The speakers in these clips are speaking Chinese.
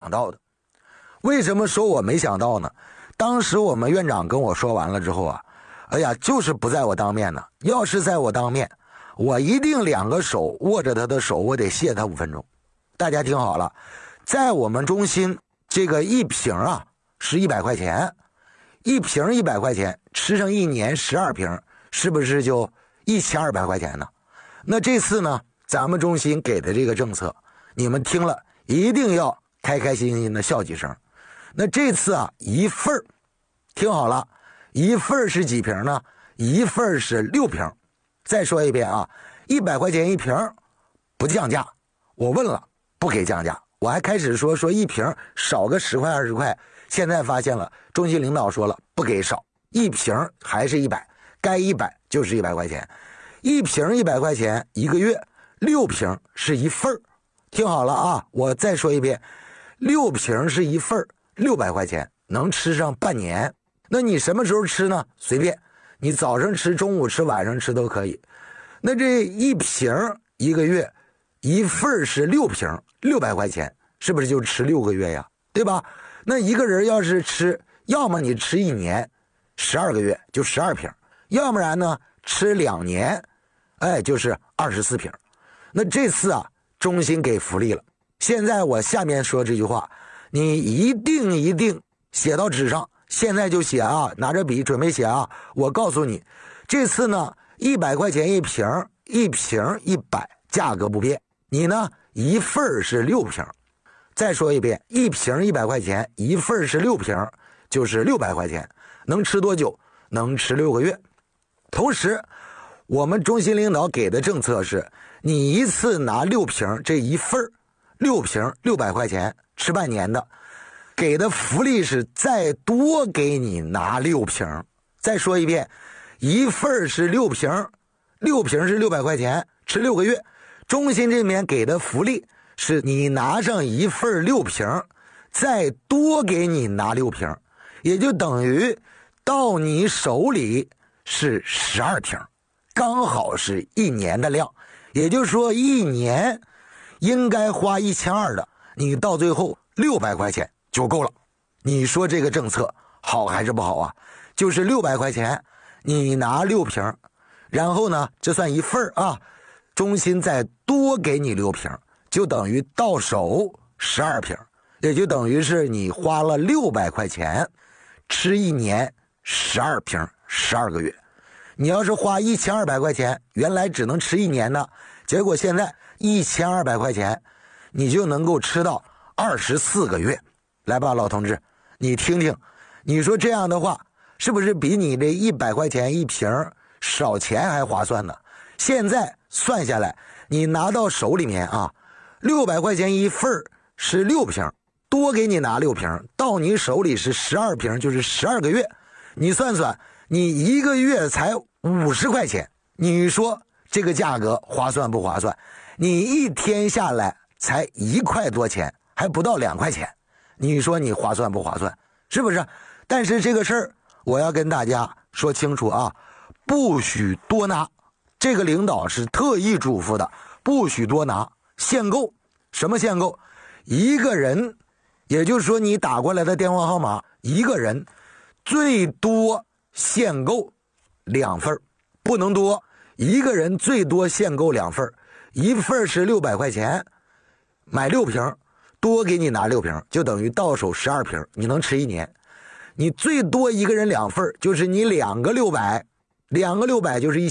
想到的。为什么说我没想到呢？当时我们院长跟我说完了之后啊，哎呀，就是不在我当面呢。要是在我当面，我一定2个手握着他的手，我得谢他5分钟。大家听好了，在我们中心这个一瓶啊是100块钱，一瓶100块钱，吃上1年12瓶，是不是就1200块钱呢？那这次呢，咱们中心给的这个政策，你们听了一定要开开心心的笑几声。那这次啊，一份听好了，一份是几瓶呢？一份是6瓶。再说一遍啊，100块钱一瓶，不降价。我问了，不给降价。我还开始说一瓶少个10块20块，现在发现了，中心领导说了，不给少，一瓶还是100，该100就是100块钱。一瓶100块钱一个月，6瓶是一份。听好了啊，我再说一遍，6瓶是一份，600块钱能吃上半年。那你什么时候吃呢？随便，你早上吃、中午吃、晚上吃都可以。那这一瓶一个月，一份是6瓶，600块钱，是不是就吃6个月呀？对吧？那一个人要是吃，要么你吃1年，12个月就12瓶，要不然呢吃2年，哎，就是24瓶。那这次啊，中心给福利了。现在我下面说这句话，你一定写到纸上，现在就写啊，拿着笔准备写啊。我告诉你，这次呢，100块钱一瓶，一瓶100，价格不变。你呢，一份是6瓶。再说一遍，一瓶100块钱，一份是6瓶，就是600块钱。能吃多久？能吃6个月。同时，我们中心领导给的政策是，你一次拿6瓶，这一份6瓶600块钱，吃半年的。给的福利是再多给你拿6瓶。再说一遍，一份是6瓶，6瓶是600块钱，吃6个月。中心这边给的福利是你拿上一份6瓶，再多给你拿6瓶，也就等于到你手里是12瓶，刚好是1年的量。也就是说1年应该花1200的，你到最后600块钱就够了。你说这个政策好还是不好啊？就是600块钱你拿6瓶，然后呢这算一份啊，中心再多给你6瓶，就等于到手12瓶，也就等于是你花了600块钱吃1年12瓶，12个月。你要是花1200块钱，原来只能吃1年的，结果现在1200块钱你就能够吃到24个月。来吧，老同志，你听听，你说这样的话是不是比你这100块钱一瓶少钱还划算呢？现在算下来，你拿到手里面啊，600块钱一份是6瓶，多给你拿6瓶，到你手里是12瓶，就是12个月。你算算，你一个月才50块钱，你说这个价格划算不划算？你一天下来才1块多钱，还不到2块钱，你说你划算不划算？是不是？但是这个事儿我要跟大家说清楚啊，不许多拿。这个领导是特意嘱咐的，不许多拿，限购。什么限购？一个人，也就是说你打过来的电话号码，一个人最多限购2份，不能多。一个人最多限购2份，一份是600块钱，买6瓶，多给你拿6瓶，就等于到手12瓶，你能吃1年。你最多一个人2份，就是你2个600，2个600就是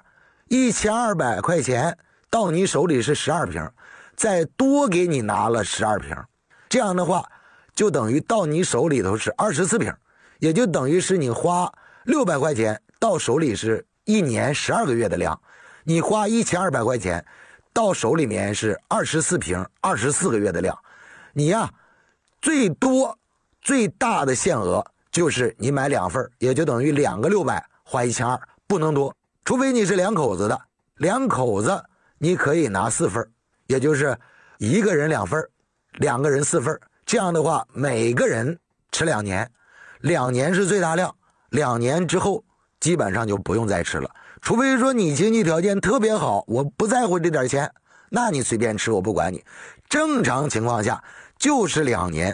1200块钱，到你手里是12瓶，再多给你拿了12瓶，这样的话就等于到你手里头是24瓶，也就等于是你花600块钱到手里是1年12个月的量，你花1200块钱到手里面是24瓶24个月的量。你呀，最多最大的限额就是你买2份，也就等于2个600花1200，不能多。除非你是2口子的，2口子你可以拿4份，也就是一个人2份，2个人4份，这样的话每个人吃2年，2年是最大量，2年之后基本上就不用再吃了。除非说你经济条件特别好，我不在乎这点钱，那你随便吃我不管你。正常情况下就是2年